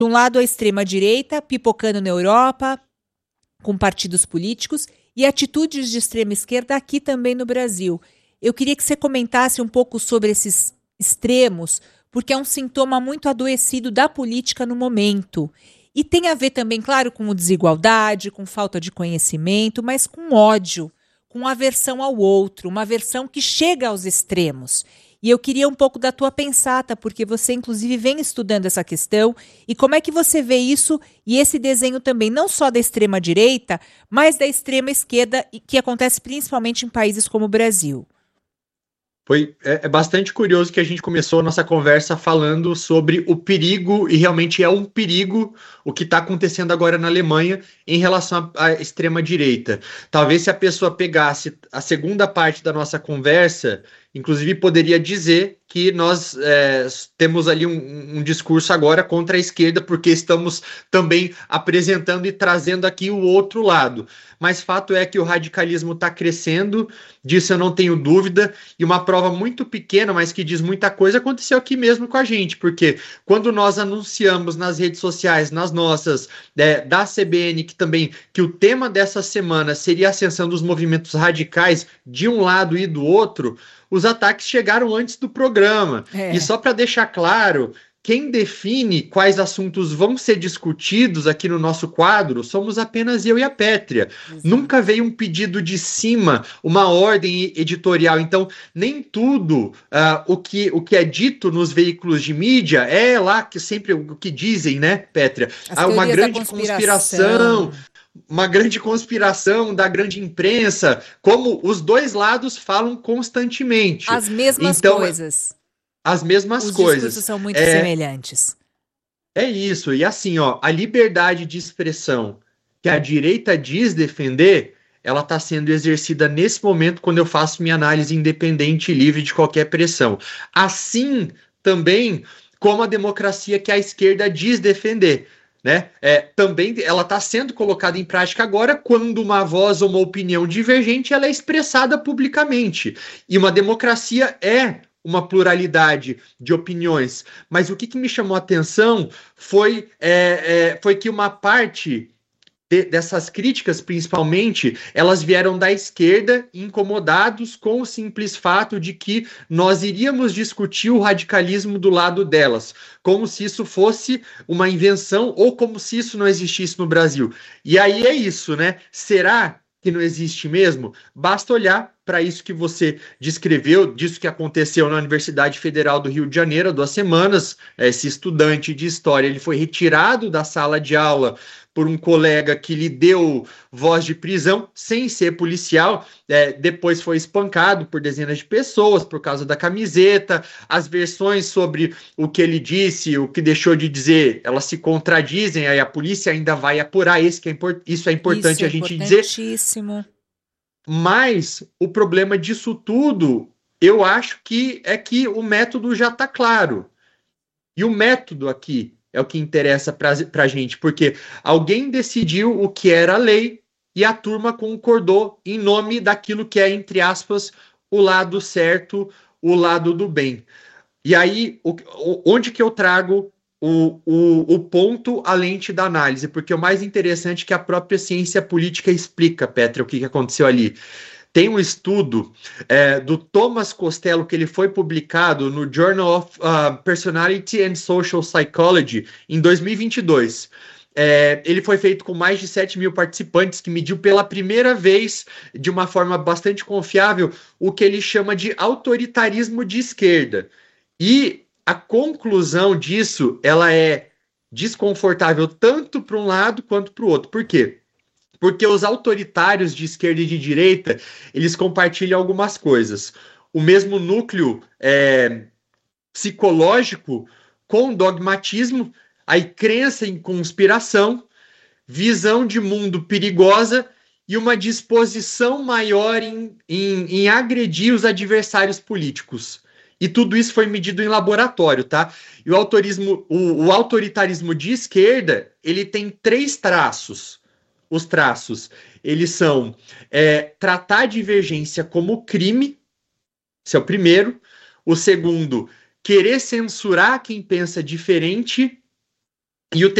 De um lado, a extrema-direita, pipocando na Europa, com partidos políticos, e atitudes de extrema-esquerda aqui também no Brasil. Eu queria que você comentasse um pouco sobre esses extremos, porque é um sintoma muito adoecido da política no momento. E tem a ver também, claro, com desigualdade, com falta de conhecimento, mas com ódio, com aversão ao outro, uma aversão que chega aos extremos. E eu queria um pouco da tua pensata, porque você, inclusive, vem estudando essa questão. E como é que você vê isso e esse desenho também, não só da extrema-direita, mas da extrema-esquerda, que acontece principalmente em países como o Brasil? É bastante curioso que a gente começou a nossa conversa falando sobre o perigo, e realmente é um perigo o que está acontecendo agora na Alemanha em relação à extrema-direita. Talvez se a pessoa pegasse a segunda parte da nossa conversa, inclusive poderia dizer que nós temos ali um discurso agora contra a esquerda, porque estamos também apresentando e trazendo aqui o outro lado. Mas fato é que o radicalismo está crescendo, disso eu não tenho dúvida, e uma prova muito pequena, mas que diz muita coisa, aconteceu aqui mesmo com a gente, porque quando nós anunciamos nas redes sociais, nas nossas, da CBN, que o tema dessa semana seria a ascensão dos movimentos radicais de um lado e do outro, os ataques chegaram antes do programa. E só para deixar claro, quem define quais assuntos vão ser discutidos aqui no nosso quadro somos apenas eu e a Pétria. Exato. Nunca veio um pedido de cima, uma ordem editorial. Então, nem tudo o que é dito nos veículos de mídia é lá que sempre o que dizem, né, Pétria? Uma grande conspiração. Uma grande conspiração da grande imprensa, como os dois lados falam constantemente. As mesmas coisas. As mesmas Os coisas. Os discursos são muito semelhantes. É isso. E assim, a liberdade de expressão que a direita diz defender, ela está sendo exercida nesse momento quando eu faço minha análise independente e livre de qualquer pressão. Assim também como a democracia que a esquerda diz defender. Né? Também ela está sendo colocada em prática agora quando uma voz ou uma opinião divergente ela é expressada publicamente. E uma democracia é uma pluralidade de opiniões. Mas o que me chamou a atenção foi que uma parte dessas críticas, principalmente, elas vieram da esquerda, incomodados com o simples fato de que nós iríamos discutir o radicalismo do lado delas, como se isso fosse uma invenção ou como se isso não existisse no Brasil. E aí é isso, né? Será que não existe mesmo? Basta olhar para isso que você descreveu, disso que aconteceu na Universidade Federal do Rio de Janeiro há 2 semanas. Esse estudante de história ele foi retirado da sala de aula por um colega que lhe deu voz de prisão, sem ser policial, depois foi espancado por dezenas de pessoas por causa da camiseta. As versões sobre o que ele disse, o que deixou de dizer, elas se contradizem, aí a polícia ainda vai apurar. Isso é importante a gente dizer. Mas o problema disso tudo, eu acho que é que o método já está claro. E o método aqui é o que interessa para a gente, porque alguém decidiu o que era a lei e a turma concordou em nome daquilo que é, entre aspas, o lado certo, o lado do bem. E aí, onde que eu trago o ponto, a lente da análise? Porque o mais interessante é que a própria ciência política explica, Petra, o que aconteceu ali. Tem um estudo do Thomas Costello que ele foi publicado no Journal of Personality and Social Psychology em 2022. Ele foi feito com mais de 7.000 participantes, que mediu pela primeira vez, de uma forma bastante confiável, o que ele chama de autoritarismo de esquerda. E a conclusão disso, ela é desconfortável tanto para um lado quanto para o outro. Por quê? Porque os autoritários de esquerda e de direita, eles compartilham algumas coisas. O mesmo núcleo psicológico com dogmatismo, aí crença em conspiração, visão de mundo perigosa e uma disposição maior em agredir os adversários políticos. E tudo isso foi medido em laboratório, tá? E o autoritarismo de esquerda, ele tem 3 traços. Os traços, eles são tratar a divergência como crime, esse é o primeiro. O segundo, querer censurar quem pensa diferente. E o